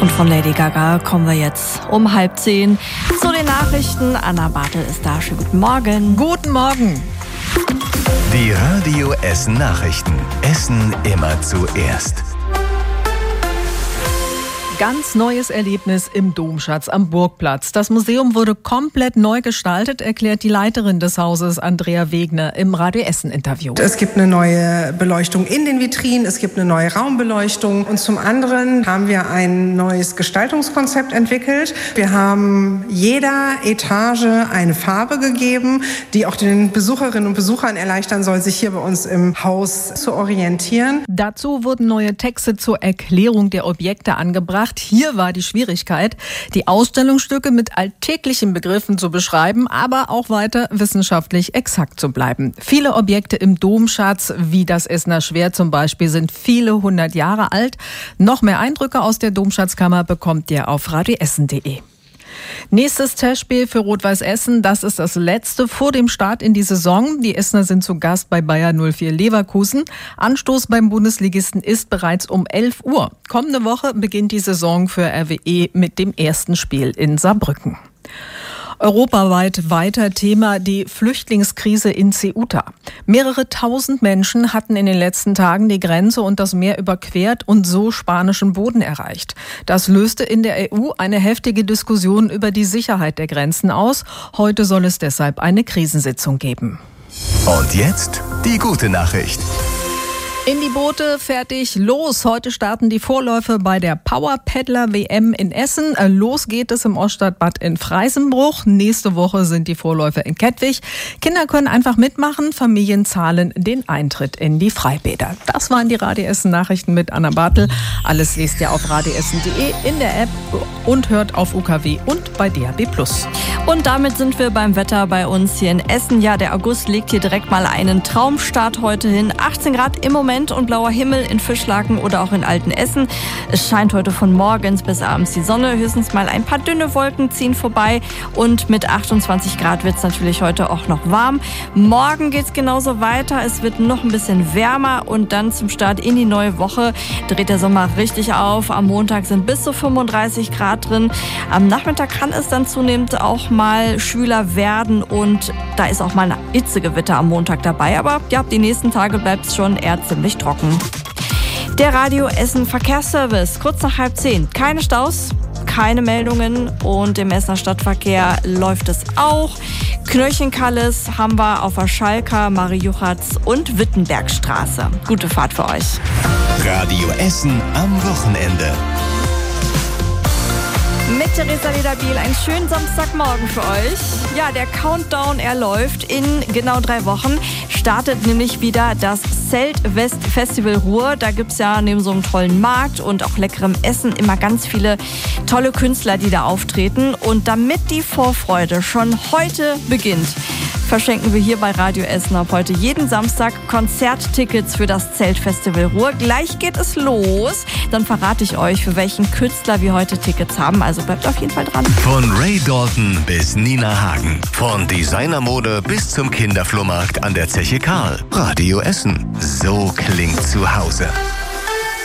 Und von Lady Gaga kommen wir jetzt um 9:30 zu den Nachrichten. Anna Bartel ist da. Schönen guten Morgen. Guten Morgen. Die Radio Essen Nachrichten. Essen immer zuerst. Ganz neues Erlebnis im Domschatz am Burgplatz. Das Museum wurde komplett neu gestaltet, erklärt die Leiterin des Hauses, Andrea Wegner, im Radio Essen-Interview. Es gibt eine neue Beleuchtung in den Vitrinen, es gibt eine neue Raumbeleuchtung und zum anderen haben wir ein neues Gestaltungskonzept entwickelt. Wir haben jeder Etage eine Farbe gegeben, die auch den Besucherinnen und Besuchern erleichtern soll, sich hier bei uns im Haus zu orientieren. Dazu wurden neue Texte zur Erklärung der Objekte angebracht. Hier war die Schwierigkeit, die Ausstellungsstücke mit alltäglichen Begriffen zu beschreiben, aber auch weiter wissenschaftlich exakt zu bleiben. Viele Objekte im Domschatz, wie das Essener Schwert zum Beispiel, sind viele 100 Jahre alt. Noch mehr Eindrücke aus der Domschatzkammer bekommt ihr auf radioessen.de. Nächstes Testspiel für Rot-Weiß Essen, das ist das letzte vor dem Start in die Saison. Die Essener sind zu Gast bei Bayer 04 Leverkusen. Anstoß beim Bundesligisten ist bereits um 11 Uhr. Kommende Woche beginnt die Saison für RWE mit dem ersten Spiel in Saarbrücken. Europaweit weiter Thema die Flüchtlingskrise in Ceuta. Mehrere tausend Menschen hatten in den letzten Tagen die Grenze und das Meer überquert und so spanischen Boden erreicht. Das löste in der EU eine heftige Diskussion über die Sicherheit der Grenzen aus. Heute soll es deshalb eine Krisensitzung geben. Und jetzt die gute Nachricht. In die Boote, fertig, los. Heute starten die Vorläufe bei der Power Paddler WM in Essen. Los geht es im Oststadtbad in Freisenbruch. Nächste Woche sind die Vorläufe in Kettwig. Kinder können einfach mitmachen, Familien zahlen den Eintritt in die Freibäder. Das waren die Radio Essen Nachrichten mit Anna Bartel. Alles lest ihr auf radioessen.de, in der App und hört auf UKW und bei DAB+. Und damit sind wir beim Wetter bei uns hier in Essen. Ja, der August legt hier direkt mal einen Traumstart heute hin. 18 Grad im Moment und blauer Himmel in Fischlaken oder auch in Altenessen. Es scheint heute von morgens bis abends die Sonne. Höchstens mal ein paar dünne Wolken ziehen vorbei. Und mit 28 Grad wird es natürlich heute auch noch warm. Morgen geht es genauso weiter. Es wird noch ein bisschen wärmer und dann zum Start in die neue Woche dreht der Sommer richtig auf. Am Montag sind bis zu 35 Grad drin. Am Nachmittag kann es dann zunehmend auch mal schwüler werden und da ist auch mal ein Hitzegewitter am Montag dabei. Aber ja, die nächsten Tage bleibt es schon eher ziemlich trocken. Der Radio Essen Verkehrsservice, kurz nach 9:30. Keine Staus, keine Meldungen und im Essener Stadtverkehr läuft es auch. Knöchenkalles haben wir auf der Schalker, Marie-Juchatz und Wittenbergstraße. Gute Fahrt für euch. Radio Essen am Wochenende. Mit Theresa Lederbiel einen schönen Samstagmorgen für euch. Ja, der Countdown, er läuft. In genau 3 Wochen startet nämlich wieder das Zeltfest Festival Ruhr. Da gibt's ja neben so einem tollen Markt und auch leckerem Essen immer ganz viele tolle Künstler, die da auftreten. Und damit die Vorfreude schon heute beginnt, verschenken wir hier bei Radio Essen ab heute jeden Samstag Konzerttickets für das Zeltfestival Ruhr. Gleich geht es los. Dann verrate ich euch, für welchen Künstler wir heute Tickets haben. Also bleibt auf jeden Fall dran. Von Ray Dalton bis Nina Hagen. Von Designermode bis zum Kinderflohmarkt an der Zeche Karl. Radio Essen. So klingt zu Hause.